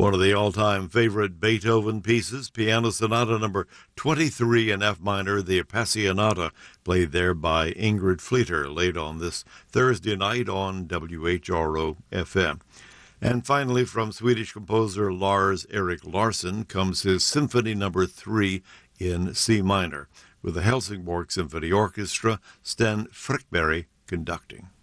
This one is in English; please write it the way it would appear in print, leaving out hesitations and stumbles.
One of the all-time favorite Beethoven pieces, Piano Sonata number 23 in F minor, the Appassionata, played there by Ingrid Fleeter, late on this Thursday night on WHRO-FM. And finally, from Swedish composer Lars Erik Larsson comes his Symphony number 3 in C minor, with the Helsingborg Symphony Orchestra, Sten Frykberg conducting.